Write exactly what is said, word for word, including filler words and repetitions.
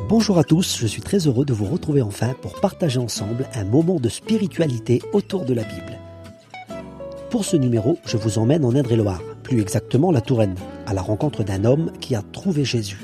Bonjour à tous, je suis très heureux de vous retrouver enfin pour partager ensemble un moment de spiritualité autour de la Bible. Pour ce numéro, je vous emmène en Indre-et-Loire, plus exactement la Touraine, à la rencontre d'un homme qui a trouvé Jésus.